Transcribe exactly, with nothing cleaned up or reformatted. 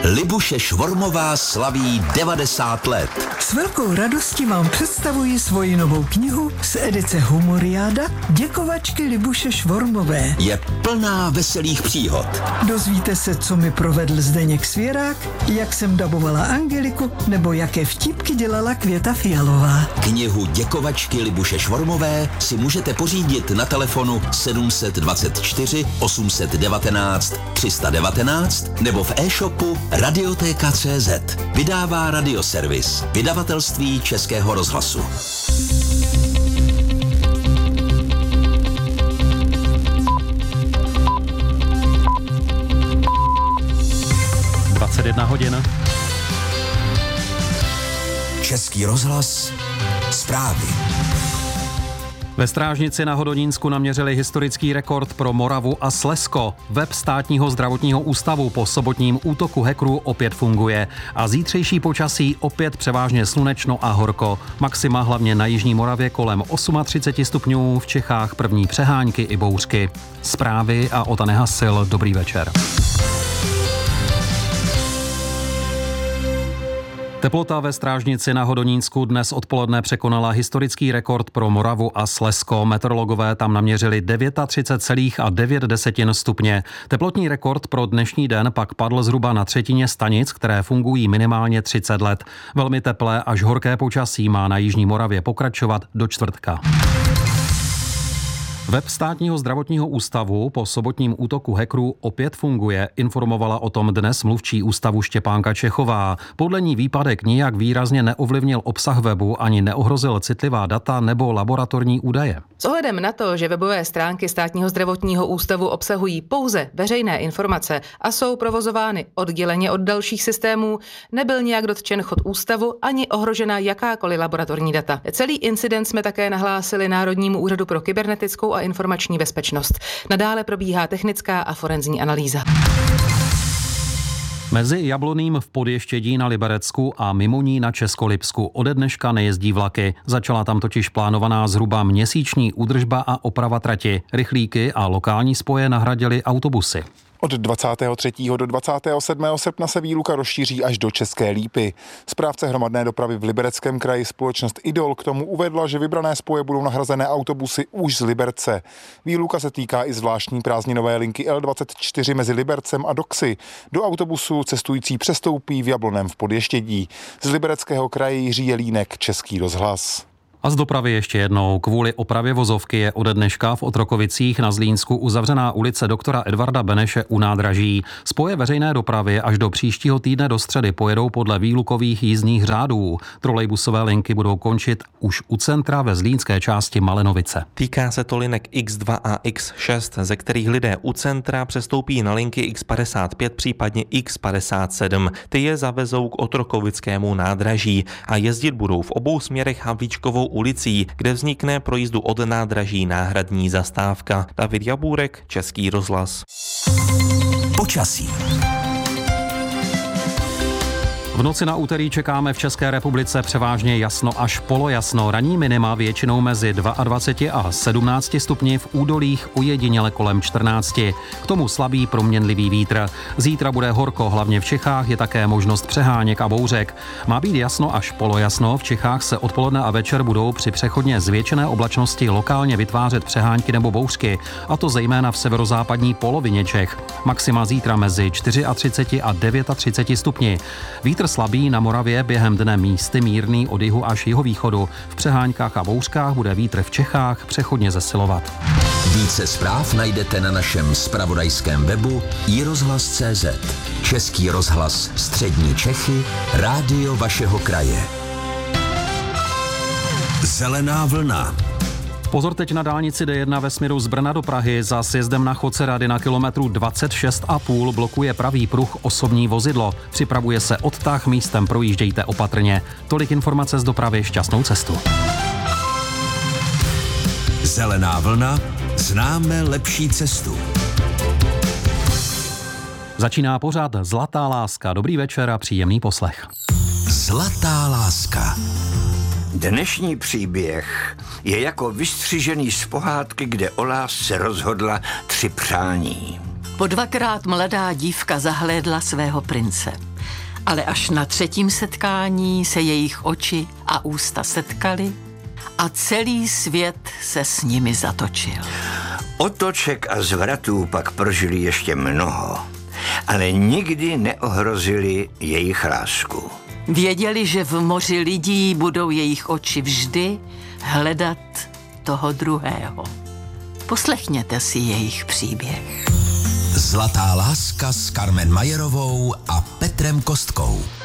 Libuše Švormová slaví devadesát let. S velkou radostí vám představuji svoji novou knihu z edice Humoriáda Děkovačky Libuše Švormové. Je plná veselých příhod. Dozvíte se, co mi provedl Zdeněk Svěrák, jak jsem dabovala Angeliku, nebo jaké vtipky dělala Květa Fialová. Knihu Děkovačky Libuše Švormové si můžete pořídit na telefonu sedm dvacet čtyři osm devatenáct tři sta devatenáct nebo v e-shopu Radiotéka tečka cé zet. Vydává Radioservis, vydavatelství Českého rozhlasu. dvacet jedna hodin. Český rozhlas, zprávy. Ve Strážnici na Hodonínsku naměřili historický rekord pro Moravu a Slezsko. Web Státního zdravotního ústavu po sobotním útoku hackerů opět funguje a zítřejší počasí opět převážně slunečno a horko. Maxima hlavně na jižní Moravě kolem třicet osm stupňů, v Čechách první přehánky i bouřky. Zprávy a Ota Nehasil, dobrý večer. Teplota ve Strážnici na Hodonínsku dnes odpoledne překonala historický rekord pro Moravu a Slezsko. Meteorologové tam naměřili třicet devět celá devět stupně. Teplotní rekord pro dnešní den pak padl zhruba na třetině stanic, které fungují minimálně třicet let. Velmi teplé až horké počasí má na jižní Moravě pokračovat do čtvrtka. Web Státního zdravotního ústavu po sobotním útoku hackerů opět funguje, informovala o tom dnes mluvčí ústavu Štěpánka Čechová. Podle ní výpadek nijak výrazně neovlivnil obsah webu ani neohrozil citlivá data nebo laboratorní údaje. S ohledem na to, že webové stránky Státního zdravotního ústavu obsahují pouze veřejné informace a jsou provozovány odděleně od dalších systémů, nebyl nijak dotčen chod ústavu ani ohrožena jakákoliv laboratorní data. Celý incident jsme také nahlásili Národnímu úřadu pro kybernetickou a informační bezpečnost. Nadále probíhá technická a forenzní analýza. Mezi Jabloným v Podještědí na Liberecku a mimo ní na Českolipsku ode dneška nejezdí vlaky. Začala tam totiž plánovaná zhruba měsíční údržba a oprava trati. Rychlíky a lokální spoje nahradily autobusy. Od dvacátého třetího do dvacátého sedmého srpna se výluka rozšíří až do České Lípy. Správce hromadné dopravy v Libereckém kraji společnost Idol k tomu uvedla, že vybrané spoje budou nahrazené autobusy už z Liberce. Výluka se týká i zvláštní prázdninové linky el dvacet čtyři mezi Libercem a Doxy. Do autobusu cestující přestoupí v Jablonném v Podještědí. Z Libereckého kraje Jiří Jelínek, Český rozhlas. A z dopravy ještě jednou. Kvůli opravě vozovky je ode dneška v Otrokovicích na Zlínsku uzavřená ulice doktora Edvarda Beneše u nádraží. Spoje veřejné dopravy až do příštího týdne do středy pojedou podle výlukových jízdních řádů. Trolejbusové linky budou končit už u centra ve zlínské části Malenovice. Týká se to linek iks dva a iks šest, ze kterých lidé u centra přestoupí na linky iks padesát pět, případně iks padesát sedm. Ty je zavezou k Otrokovickému nádraží a jezdit budou v obou směrech Havlíčkovou ulicí, kde vznikne pro jízdu od nádraží náhradní zastávka. David Jabůrek, Český rozhlas. Počasí. V noci na úterý čekáme v České republice převážně jasno až polojasno. Ranní minima většinou mezi dvacet dva a sedmnáct stupni, v údolích ojediněle kolem čtrnáct. K tomu slabý proměnlivý vítr. Zítra bude horko, hlavně v Čechách je také možnost přeháněk a bouřek. Má být jasno až polojasno, v Čechách se odpoledne a večer budou při přechodně zvětšené oblačnosti lokálně vytvářet přehánky nebo bouřky, a to zejména v severozápadní polovině Čech. Maxima zítra mezi třicet čtyři a třicet devět stupni. Vítr slabý na Moravě, během dne místy mírný od jihu až jihovýchodu. V přeháňkách a bouřkách bude vítr v Čechách přechodně zesilovat. Více zpráv najdete na našem zpravodajském webu i rozhlas tečka cé zet. Český rozhlas Střední Čechy, rádio vašeho kraje. Zelená vlna. Pozor teď na dálnici dé jedna ve směru z Brna do Prahy. Za sjezdem na chodce Rady na kilometru dvacet šest a půl blokuje pravý pruh osobní vozidlo. Připravuje se odtah, místem projíždějte opatrně. Tolik informace z dopravy, šťastnou cestu. Zelená vlna, známe lepší cestu. Začíná pořad Zlatá láska. Dobrý večer a příjemný poslech. Zlatá láska. Dnešní příběh je jako vystřižený z pohádky, kde o lásce rozhodla tři přání. Po dvakrát mladá dívka zahlédla svého prince. Ale až na třetím setkání se jejich oči a ústa setkaly a celý svět se s nimi zatočil. Otoček a zvratů pak prožili ještě mnoho, ale nikdy neohrozili jejich lásku. Věděli, že v moři lidí budou jejich oči vždy hledat toho druhého. Poslechněte si jejich příběh. Zlatá láska s Carmen Majerovou a Petrem Kostkou.